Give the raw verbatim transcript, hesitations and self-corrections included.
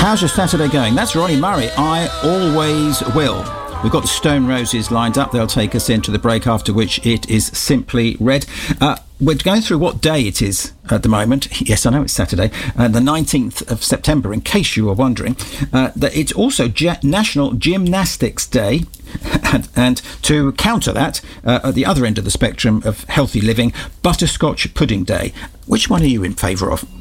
How's your Saturday going? That's Ronnie Murray. I always will. We've got the Stone Roses lined up. They'll take us into the break, after which it is Simply Red. Uh, we're going through what day it is at the moment. Yes, I know it's Saturday, uh, the nineteenth of September, in case you were wondering. Uh, that it's also G- National Gymnastics Day. And, and to counter that, uh, at the other end of the spectrum of healthy living, Butterscotch Pudding Day. Which one are you in favour of?